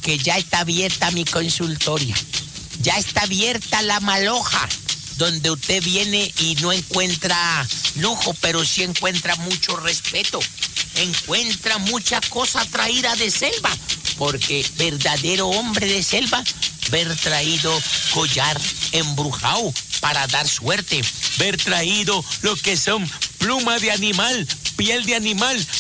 que ya está abierta mi consultorio. Ya está abierta la Maloja, donde usted viene y no encuentra lujo, pero sí encuentra mucho respeto. Encuentra mucha cosa traída de selva, porque verdadero hombre de selva, ver traído collar embrujado para dar suerte, ver traído lo que son pluma de animal, piel de animal,